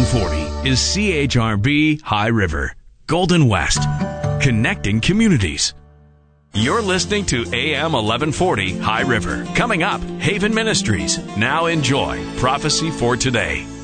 1140 is CHRB High River, Golden West, connecting communities. You're listening to AM 1140 High River. Coming up, Haven Ministries. Now enjoy Prophecy for Today.